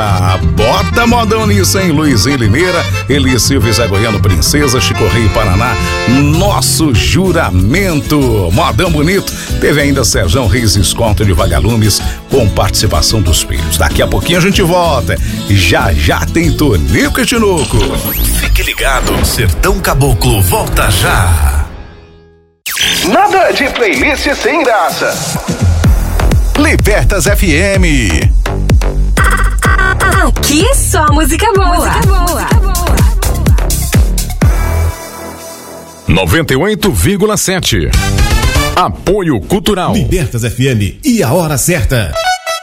Bota modão nisso, hein? Luizinho Limeira, Eli Silva, Zé Goiano, Princesa, Chico Rei, Paraná, Nosso Juramento. Modão bonito. Teve ainda Serjão Reis Esconto de Vagalumes com participação dos filhos. Daqui a pouquinho a gente volta. Já tem Tonico e Tinoco. Fique ligado, Sertão Caboclo volta já. Nada de playlist sem graça. Libertas FM. Aqui é só música boa. 98,7. Apoio Cultural. Libertas FM e a hora certa.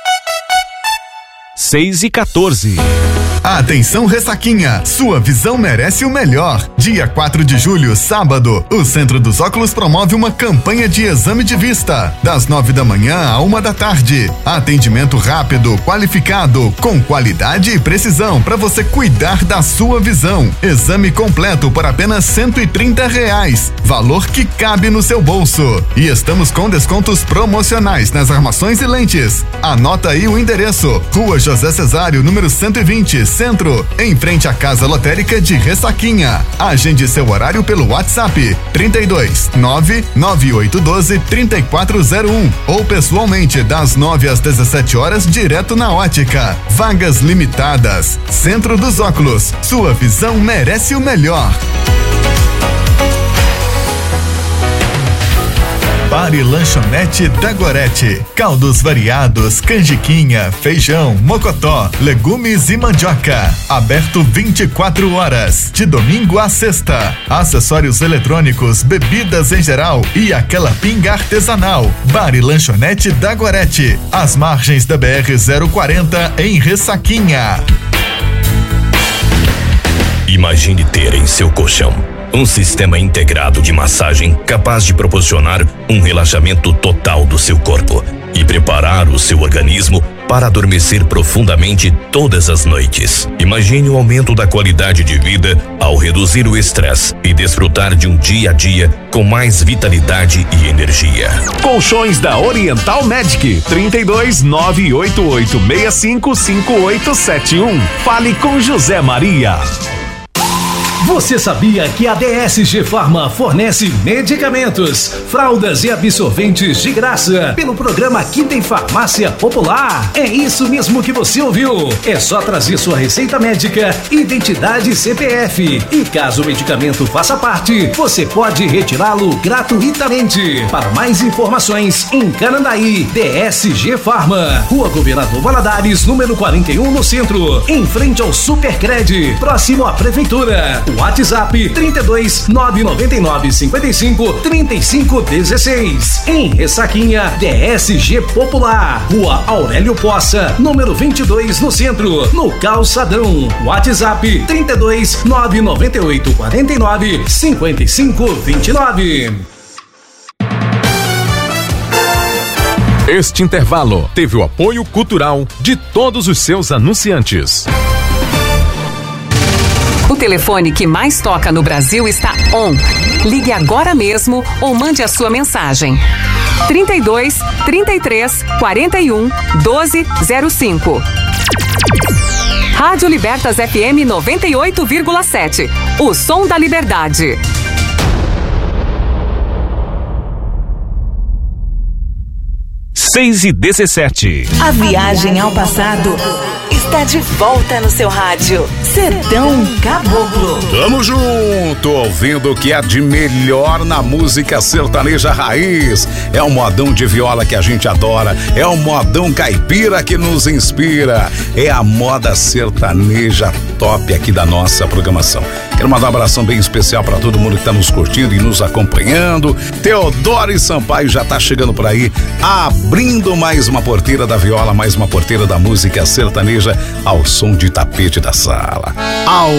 6h14. Atenção, Ressaquinha, sua visão merece o melhor. Dia 4 de julho, sábado, o Centro dos Óculos promove uma campanha de exame de vista, das 9 da manhã à 1 da tarde. Atendimento rápido, qualificado, com qualidade e precisão para você cuidar da sua visão. Exame completo por apenas R$130, valor que cabe no seu bolso. E estamos com descontos promocionais nas armações e lentes. Anota aí o endereço: Rua José Cesário, número 120, Centro, em frente à Casa Lotérica de Ressaquinha. Agende seu horário pelo WhatsApp 32 99812 3401 ou pessoalmente das 9 às 17 horas direto na ótica. Vagas limitadas. Centro dos Óculos, sua visão merece o melhor. Bar e Lanchonete da Gorete. Caldos variados, canjiquinha, feijão, mocotó, legumes e mandioca. Aberto 24 horas, de domingo a sexta. Acessórios eletrônicos, bebidas em geral e aquela pinga artesanal. Bar e Lanchonete da Gorete. Às margens da BR-040 em Ressaquinha. Imagine ter em seu colchão um sistema integrado de massagem capaz de proporcionar um relaxamento total do seu corpo e preparar o seu organismo para adormecer profundamente todas as noites. Imagine o aumento da qualidade de vida ao reduzir o estresse e desfrutar de um dia a dia com mais vitalidade e energia. Colchões da Oriental Medic. 32 988 65 5871. Fale com José Maria. Você sabia que a DSG Farma fornece medicamentos, fraldas e absorventes de graça pelo programa Quinta em Farmácia Popular? É isso mesmo que você ouviu. É só trazer sua receita médica, identidade CPF. E caso o medicamento faça parte, você pode retirá-lo gratuitamente. Para mais informações, em Canandaí, DSG Farma, Rua Governador Valadares, número 41, no centro, em frente ao Supercred, próximo à Prefeitura. WhatsApp 32 999 55 35 16. Em Ressaquinha, DSG Popular, Rua Aurélio Poça, número 22, no centro, no Calçadão. WhatsApp 32 998 49 55 29. Este intervalo teve o apoio cultural de todos os seus anunciantes. O telefone que mais toca no Brasil está on. Ligue agora mesmo ou mande a sua mensagem. 32 33 41 12 05. Rádio Libertas FM 98,7. O som da liberdade. 6h17. A viagem ao passado está de volta no seu rádio. Sertão Caboclo. Tamo junto, ouvindo o que é de melhor na música sertaneja raiz. É um modão de viola que a gente adora, é um modão caipira que nos inspira, é a moda sertaneja top aqui da nossa programação. Quero mandar um abração bem especial para todo mundo que tá nos curtindo e nos acompanhando. Teodoro e Sampaio já tá chegando por aí, abrindo mais uma porteira da viola, mais uma porteira da música sertaneja ao som de tapete da sala.